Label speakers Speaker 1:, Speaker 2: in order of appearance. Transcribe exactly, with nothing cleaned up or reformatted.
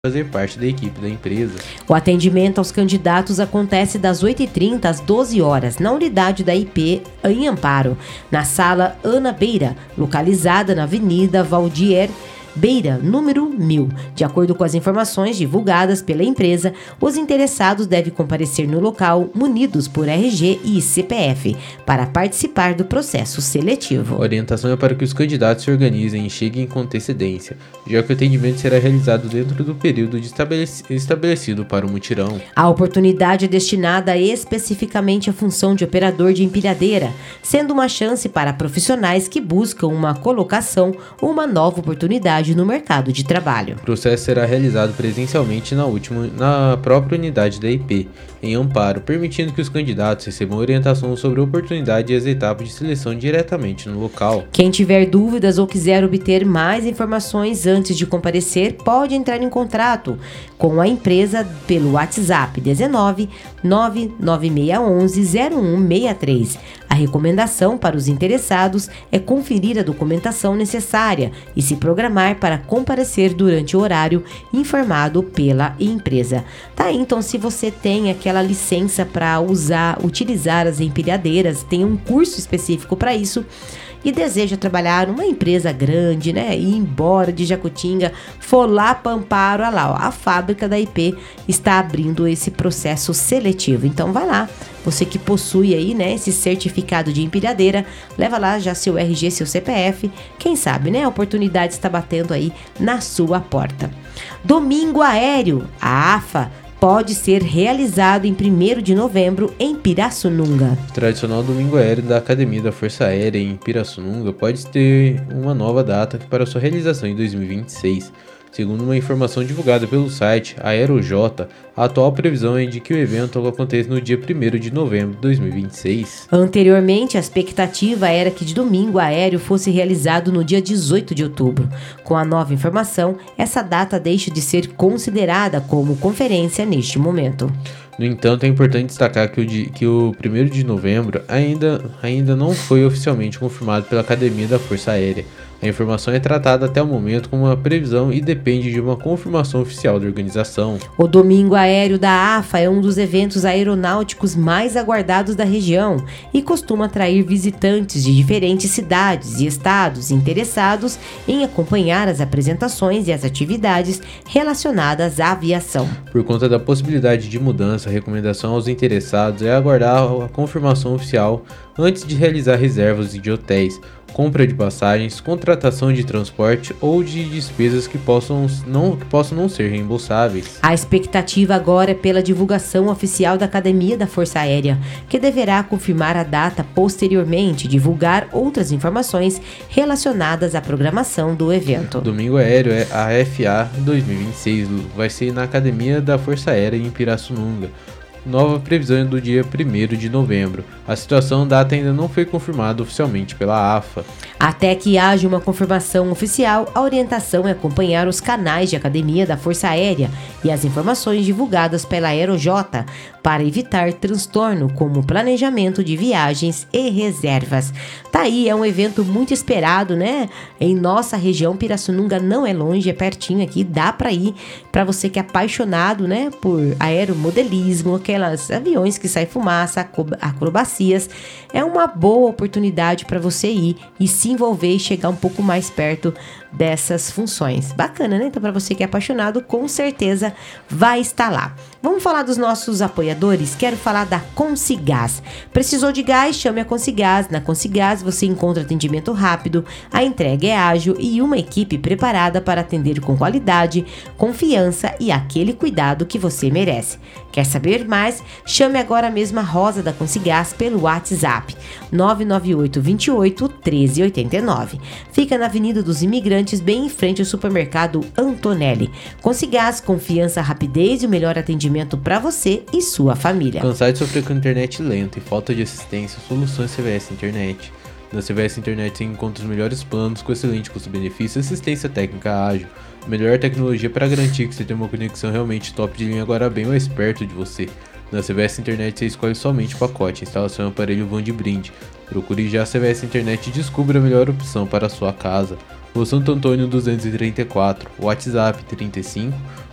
Speaker 1: fazer parte da equipe da empresa.
Speaker 2: O atendimento aos candidatos acontece das oito e trinta às doze horas, na unidade da I P em Amparo, na sala Ana Beira, localizada na Avenida Valdir Beira, número mil. De acordo com as informações divulgadas pela empresa, os interessados devem comparecer no local munidos por R G e C P F para participar do processo seletivo.
Speaker 1: A orientação é para que os candidatos se organizem e cheguem com antecedência, já que o atendimento será realizado dentro do período de estabelec- estabelecido para o mutirão.
Speaker 2: A oportunidade é destinada especificamente à função de operador de empilhadeira, sendo uma chance para profissionais que buscam uma colocação ou uma nova oportunidade no mercado de trabalho.
Speaker 1: O processo será realizado presencialmente na, última, na própria unidade da I P, em Amparo, permitindo que os candidatos recebam orientação sobre a oportunidade e as etapas de seleção diretamente no local.
Speaker 2: Quem tiver dúvidas ou quiser obter mais informações antes de comparecer, pode entrar em contato com a empresa pelo WhatsApp dezenove, nove nove seis um um, zero um seis três. A recomendação para os interessados é conferir a documentação necessária e se programar para comparecer durante o horário informado pela empresa. Tá aí, então, se você tem aquela licença para usar, utilizar as empilhadeiras, tem um curso específico para isso e deseja trabalhar numa empresa grande, né, e ir embora de Jacutinga, for lá para Amparo, olha lá, ó, a fábrica da I P está abrindo esse processo seletivo. Então vai lá, você que possui aí, né, esse certificado de empilhadeira, leva lá já seu R G, seu C P F, quem sabe, né, a oportunidade está batendo aí na sua porta. Domingo aéreo, a AFA pode ser realizado em primeiro de novembro em Pirassununga.
Speaker 1: O tradicional domingo aéreo da Academia da Força Aérea em Pirassununga pode ter uma nova data para sua realização em dois mil e vinte e seis. Segundo uma informação divulgada pelo site AeroJ, a atual previsão é de que o evento aconteça no dia primeiro de novembro de dois mil e vinte e seis.
Speaker 2: Anteriormente, a expectativa era que de domingo aéreo fosse realizado no dia dezoito de outubro. Com a nova informação, essa data deixa de ser considerada como conferência neste momento.
Speaker 1: No entanto, é importante destacar que o, de, que o primeiro de novembro ainda, ainda não foi oficialmente confirmado pela Academia da Força Aérea. A informação é tratada até o momento como uma previsão e depende de uma confirmação oficial da organização.
Speaker 2: O Domingo Aéreo da AFA é um dos eventos aeronáuticos mais aguardados da região e costuma atrair visitantes de diferentes cidades e estados interessados em acompanhar as apresentações e as atividades relacionadas à aviação.
Speaker 1: Por conta da possibilidade de mudança, a recomendação aos interessados é aguardar a confirmação oficial antes de realizar reservas de hotéis, compra de passagens, contratação de transporte ou de despesas que possam não, que possam não ser reembolsáveis.
Speaker 2: A expectativa agora é pela divulgação oficial da Academia da Força Aérea, que deverá confirmar a data posteriormente e divulgar outras informações relacionadas à programação do evento.
Speaker 1: Domingo Aéreo é a F A dois mil e vinte e seis, vai ser na Academia da Força Aérea em Pirassununga. Nova previsão é do dia primeiro de novembro. A situação data ainda não foi confirmada oficialmente pela AFA.
Speaker 2: Até que haja uma confirmação oficial, a orientação é acompanhar os canais de Academia da Força Aérea e as informações divulgadas pela AeroJ para evitar transtorno como planejamento de viagens e reservas. Tá aí, é um evento muito esperado, né? Em nossa região, Pirassununga não é longe, é pertinho aqui, dá para ir. Para você que é apaixonado, né, por aeromodelismo, aquelas aviões que saem fumaça, acrobacias, é uma boa oportunidade para você ir e se envolver e chegar um pouco mais perto dessas funções. Bacana, né? Então, para você que é apaixonado, com certeza vai estar lá. Vamos falar dos nossos apoiadores? Quero falar da Consigás. Precisou de gás? Chame a Consigás. Na Consigás você encontra atendimento rápido, a entrega é ágil e uma equipe preparada para atender com qualidade, confiança e aquele cuidado que você merece. Quer saber mais? Chame agora mesmo a Rosa da Consigás pelo WhatsApp nove nove oito, dois oito, um três oito nove. Fica na Avenida dos Imigrantes, bem em frente ao supermercado Antonelli. Consigás, confiança, rapidez e o melhor atendimento para você e sua família.
Speaker 1: Cansado de sofrer com internet lenta e falta de assistência? Soluções C V S Internet. Na C V S Internet você encontra os melhores planos com excelente custo-benefício e assistência técnica ágil. Melhor tecnologia para garantir que você tenha uma conexão realmente top de linha agora bem mais perto de você. Na C V S Internet você escolhe somente o pacote, instalação e aparelho vão de brinde. Procure já a C V S Internet e descubra a melhor opção para a sua casa. Rua Santo Antônio duzentos e trinta e quatro, WhatsApp trinta e cinco,